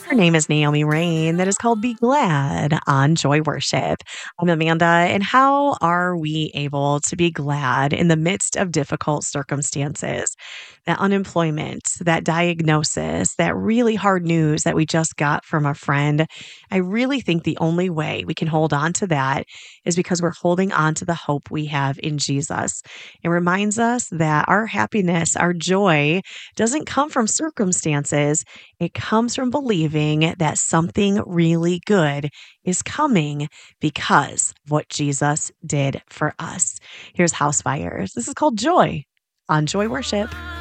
Her name is Naomi Rain. That is called Be Glad on Joy Worship. I'm Amanda. And how are we able to be glad in the midst of difficult circumstances? That unemployment, that diagnosis, that really hard news that we just got from a friend. I really think the only way we can hold on to that is because we're holding on to the hope we have in Jesus. It reminds us that our happiness, our joy doesn't come from circumstances. It comes from believing that something really good is coming because of what Jesus did for us. Here's House Fires. This is called Joy on Joy Worship.